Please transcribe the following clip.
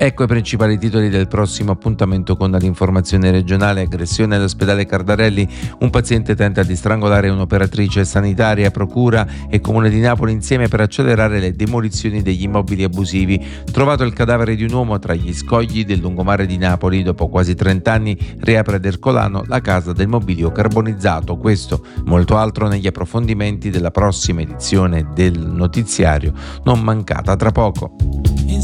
Ecco i principali titoli del prossimo appuntamento con l'informazione regionale. Aggressione all'ospedale Cardarelli, un paziente tenta di strangolare un'operatrice sanitaria, procura e Comune di Napoli insieme per accelerare le demolizioni degli immobili abusivi. Trovato il cadavere di un uomo tra gli scogli del lungomare di Napoli, dopo quasi 30 anni riapre ad Ercolano la casa del mobilio carbonizzato. Questo, molto altro negli approfondimenti della prossima edizione del notiziario, non mancata tra poco.